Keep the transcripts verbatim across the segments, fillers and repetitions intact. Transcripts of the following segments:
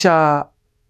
Kisha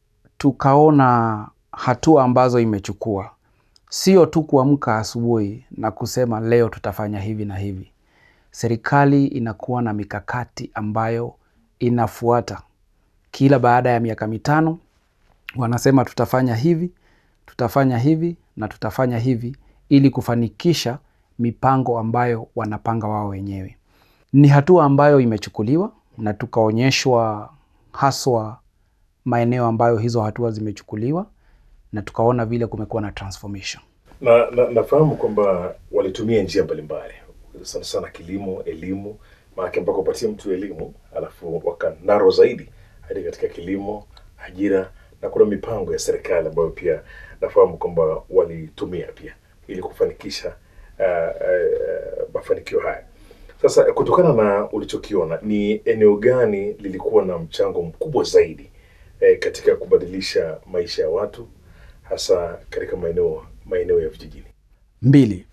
tukaona hatua ambazo imechukua. Sio tu kuamka asubuhi na kusema leo tutafanya hivi na hivi. Serikali inakuwa na mikakati ambayo inafuata. Kila baada ya miaka mitano, wanasema tutafanya hivi, tutafanya hivi na tutafanya hivi ili kufanikisha mipango ambayo wanapanga wao wenyewe. Ni hatua ambayo imechukuliwa na tukaonyeshwa haswa maeneo ambayo hizo hatua zimechukuliwa na tukaona vile kumekuwa na transformation. Na, na nafahamu kwamba walitumia njia mbalimbali sana sana kilimo, elimu, maana mpaka upatie mtu elimu alafu wakanaro zaidi hadi katika kilimo, ajira na kuna mipango ya serikali ambayo pia nafahamu kwamba walitumia pia ili kufanikisha uh, uh, mafanikio haya. Sasa kutokana na ulichokiona, ni eneo gani lilikuwa na mchango mkubwa zaidi eh, katika kubadilisha maisha ya watu hasa katika maeneo maeneo ya vijijini? Mbili.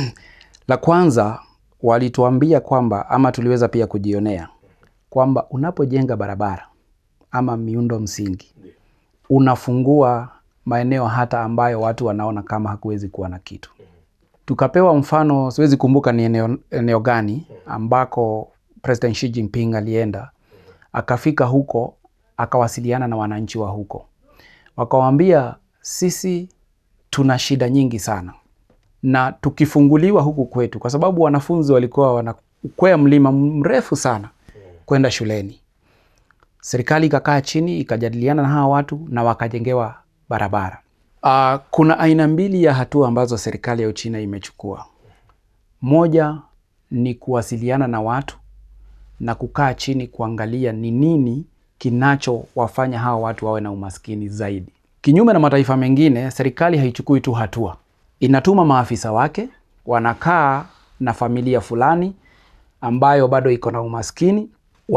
La kwanza walituambia kwamba ama tuliweza pia kujionea kwamba unapojenga barabara ama miundo msingi unafungua maeneo hata ambayo watu wanaona kama hakuwezi kuwa na kitu. Tukapewa mfano, siwezi kumbuka ni eneo, eneo gani ambako President Xi Jinping alienda. Akafika huko, akawasiliana na wananchi wa huko. Wakawaambia sisi tuna shida nyingi sana. Na tukifunguliwa huku kwetu, kwa sababu wanafunzi walikuwa wanakwea mlima mrefu sana kwenda shuleni. Serikali ikakaa chini, ikajadiliana na hawa watu na wakajengewa barabara. Uh, kuna aina mbili ya hatua ambazo serikali ya Uchina imechukua. Moja ni kuwasiliana na watu na kukaa chini kuangalia ni nini kinacho wafanya hawa watu wawe na umaskini zaidi. Kinyume na mataifa mengine, serikali haichukui tu hatua. Inatuma maafisa wake, wanakaa na familia fulani ambayo bado iko na umaskini,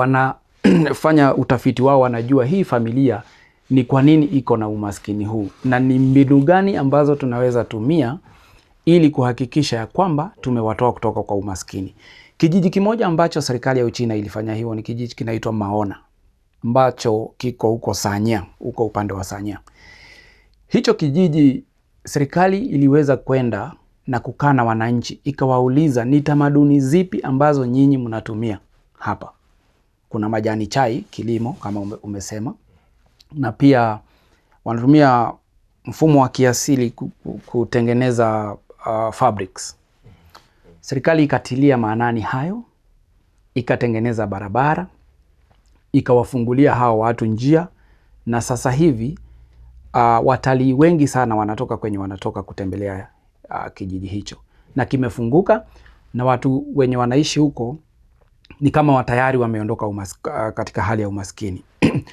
wanafanya utafiti wao, wanajua hii familia ni kwa nini iko na umaskini huu na ni mbinu gani ambazo tunaweza tumia ili kuhakikisha ya kwamba tumewatoa kutoka kwa umaskini. Kijiji kimoja ambacho serikali ya Uchina ilifanya hiyo ni kijiji kinaitwa Maona, ambacho kiko huko Sanya, huko upande wa Sanya. Hicho kijiji serikali iliweza kwenda na kukaa na wananchi, ikawauliza ni tamaduni zipi ambazo nyinyi mnatumia hapa. Kuna majani chai, kilimo kama umesema, na pia wanatumia mfumo wa kiasili kutengeneza uh, fabrics. Serikali ikatilia maanani hayo, ikatengeneza barabara, ikawafungulia hao watu njia, na sasa hivi uh, watalii wengi sana wanatoka kwenye wanatoka kutembelea uh, kijiji hicho. Na kimefunguka na watu wenye wanaishi huko ni kama watayari wameondoka uh, katika hali ya umaskini.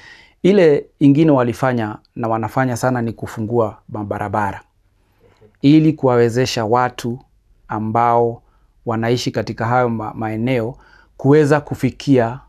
Ile ingine walifanya na wanafanya sana ni kufungua barabara ili kuwawezesha watu ambao wanaishi katika hayo ma maeneo kuweza kufikia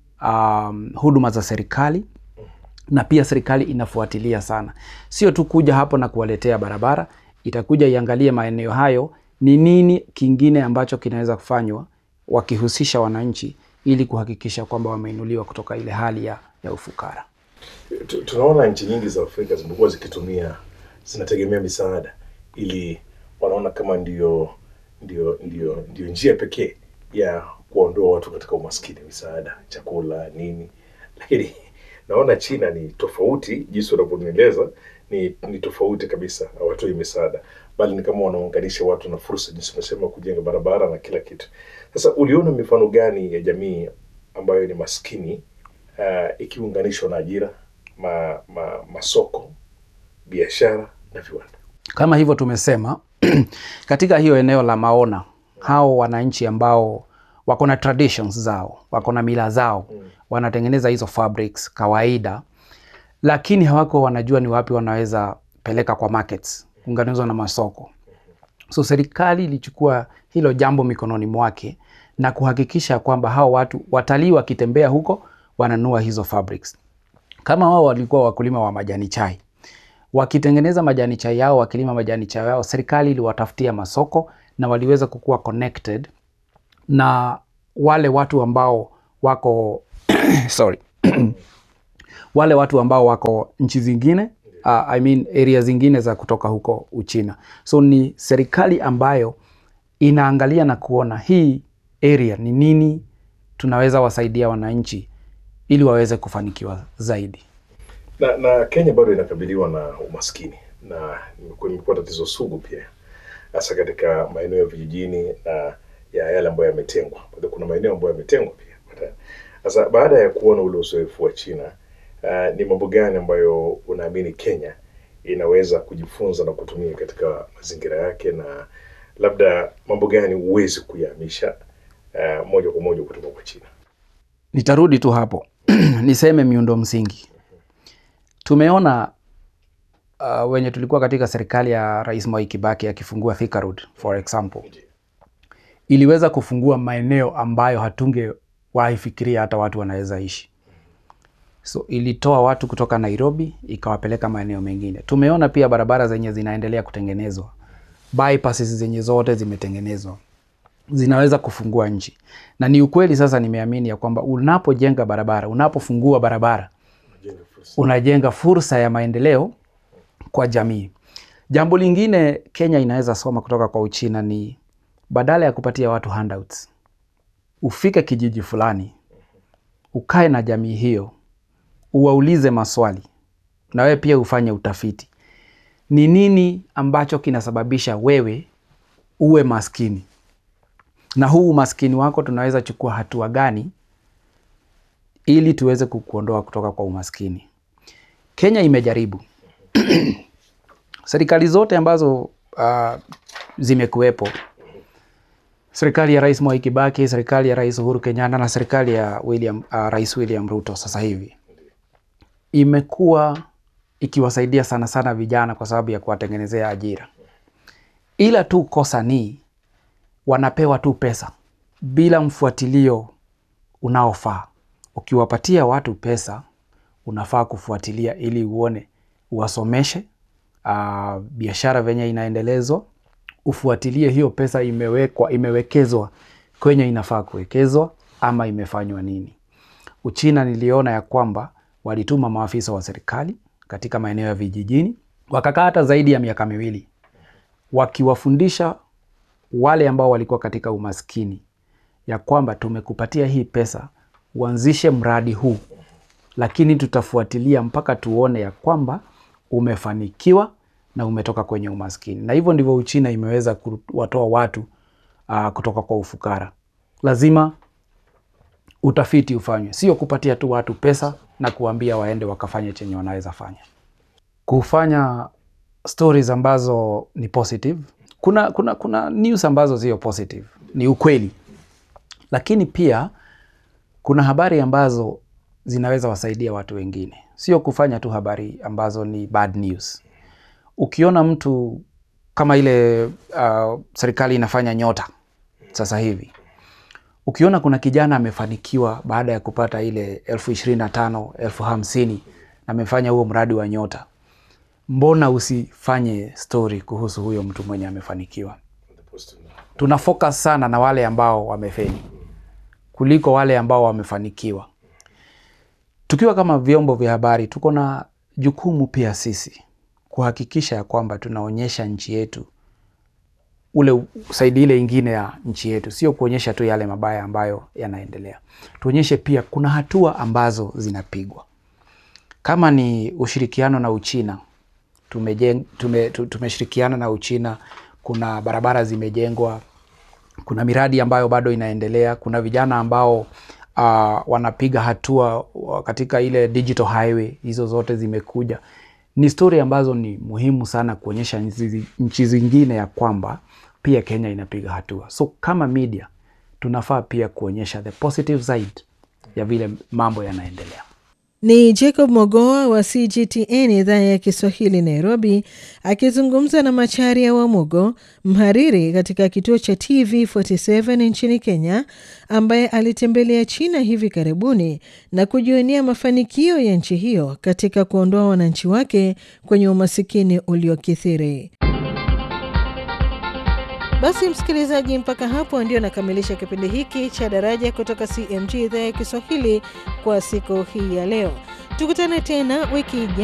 um, huduma za serikali, na pia serikali inafuatilia sana. Sio tu kuja hapo na kuwaletea barabara, itakuja iangalie maeneo hayo ni nini kingine ambacho kinaweza kufanywa wakihusisha wananchi ili kuhakikisha kwamba wameinuliwa kutoka ile hali ya, ya ufukara. Tunaona nchi nyingi za Afrika zimekuwa zikitumia, zinategemea misaada ili wanaona kama ndio ndio ndio ndio njia pekee ya kuondoa watu katika umaskini, misaada, chakula, nini. Lakini naona China ni tofauti, jinsi unavyonieleza ni ni tofauti kabisa. Hawatoi misaada, bali ni kama wanaunganisha watu na fursa, jinsi umesema, kujenga barabara na kila kitu. Sasa uliona mifano gani ya jamii ambayo ni maskini uh, ikiunganishwa na ajira, ma, ma, masoko, biashara na viwanda? Kama hivyo tumesema katika hiyo eneo la Maona, hao wananchi ambao wako na traditions zao, wako na mila zao, mm. wanatengeneza hizo fabrics kawaida, lakini hawako wanajua ni wapi wanaweza peleka kwa markets, kuunganizwa na masoko. So serikali ilichukua hilo jambo mikononi mwake na kuhakikisha kwamba hao watu watalii wakitembea huko wananua hizo fabrics. Kama wao walikuwa wakulima wa majani chai, wakitengeneza majani chai yao, wakilima majani chai yao, serikali iliwatafutia masoko na waliweza kukua connected na wale watu ambao wako sorry wale watu ambao wako nchi zingine, uh, I mean area zingine za kutoka huko Uchina. So ni serikali ambayo inaangalia na kuona hii area ni nini tunaweza wasaidia wananchi ili waweze kufanikiwa zaidi. Na, na Kenya bado inakabiliwa na umaskini na imekuwa tatizo sugu pia, hasa katika maeneo ya vijijini na ya yale ambayo yametengwa. Kuna maeneo ambayo yametengwa pia. Sasa baada ya kuona ule uzoefu wa China, uh, ni mambo gani ambayo unaamini Kenya inaweza kujifunza na kutumia katika mazingira yake, na labda mambo gani uwezi kuyahamisha uh, moja kwa moja kutoka kwa China? Nitarudi tu hapo. Niseme miundo msingi. Tumeona uh, wenye tulikuwa katika serikali ya Rais Mwai Kibaki akifungua Thika Road for example. Iliweza kufungua maeneo ambayo hatunge waifikiria hata watu wanaweza ishi. So ilitoa watu kutoka Nairobi ikawapeleka maeneo mengine. Tumeona pia barabara zenye zinaendelea kutengenezwa. Bypasses zenye zote zimetengenezwa. Zinaweza kufungua nchi. Na ni ukweli sasa nimeamini ya kwamba unapojenga barabara, unapofungua barabara, unajenga fursa ya maendeleo kwa jamii. Jambo lingine Kenya inaweza soma kutoka kwa Uchina ni badala ya kupatia watu handouts, ufike kijiji fulani, ukae na jamii hiyo, uwaulize maswali, na wewe pia ufanye utafiti. Ni nini ambacho kinasababisha wewe uwe maskini? Na huu maskini wako tunaweza chukua hatua gani ili tuweze kukuondoa kutoka kwa umaskini? Kenya imejaribu. Serikali zote ambazo uh, zimekuwepo, serikali ya Rais Mwai Kibaki, serikali ya Rais Uhuru Kenyatta na serikali ya William, uh, Rais William Ruto sasa hivi, imekuwa ikiwasaidia sana sana vijana kwa sababu ya kuwatengenezea ajira. Ila tu kosa ni wanapewa tu pesa bila mfuatilio unaofaa. Ukiwapatia watu pesa, unafaa kufuatilia ili uone, uwasomeshe, uh, biashara venye inaendelezwa, ufuatilie hiyo pesa imewekwa, imewekezwa kwenye inafaa kuwekezwa ama imefanywa nini. Uchina niliona ya kwamba walituma maafisa wa serikali katika maeneo ya vijijini, wakakaa hata zaidi ya miaka miwili wakiwafundisha wale ambao walikuwa katika umaskini ya kwamba tumekupatia hii pesa, uanzishe mradi huu, lakini tutafuatilia mpaka tuone ya kwamba umefanikiwa na umetoka kwenye umaskini. Na hivyo ndivyo Uchina imeweza kuwatoa watu uh, kutoka kwa ufukara. Lazima utafiti ufanywe, sio kupatia tu watu pesa na kuambia waende wakafanye chenye wanaweza fanya. Kufanya stories ambazo ni positive. Kuna, kuna, kuna news ambazo sio positive, ni ukweli. Lakini pia kuna habari ambazo zinaweza wasaidia watu wengine. Sio kufanya tu habari ambazo ni bad news. Ukiona mtu kama ile uh, serikali inafanya nyota sasa hivi. Ukiona kuna kijana amefanikiwa baada ya kupata ile elfu ishirini na tano, elfu hamsini na amefanya huo mradi wa nyota, mbona usifanye story kuhusu huyo mtu mwenye amefanikiwa? Tuna focus sana na wale ambao wamefeli kuliko wale ambao wamefanikiwa. Tukiwa kama vyombo vya habari, tuko na jukumu pia sisi kuhakikisha ya kwamba tunaonyesha nchi yetu ule saidi ile ingine ya nchi yetu, sio kuonyesha tu yale mabaya ambayo yanaendelea. Tuonyeshe pia kuna hatua ambazo zinapigwa. Kama ni ushirikiano na Uchina, tumejeng, tume, tumeshirikiana na Uchina, kuna barabara zimejengwa, kuna miradi ambayo bado inaendelea, kuna vijana ambao uh, wanapiga hatua katika ile digital highway, hizo zote zimekuja. Ni story ambazo ni muhimu sana kuonyesha nchi zingine ya kwamba pia Kenya inapiga hatua. So kama media tunafaa pia kuonyesha the positive side ya vile mambo yanaendelea. Ni Jacob Mogoa wa C G T N idhaa ya Kiswahili Nairobi, akizungumza na Macharia wa Mugo, mhariri katika kituo cha T V arobaini na saba nchini Kenya, ambaye alitembelea China hivi karibuni na kujionea mafanikio ya nchi hiyo katika kuondoa wananchi wake kwenye umasikini uliokithiri. Basi msikilizaji, mpaka hapo ndio nakamilisha kipindi hiki cha Daraja kutoka C M G idhaa ya Kiswahili kwa siku hii ya leo. Tukutane tena wiki ijayo.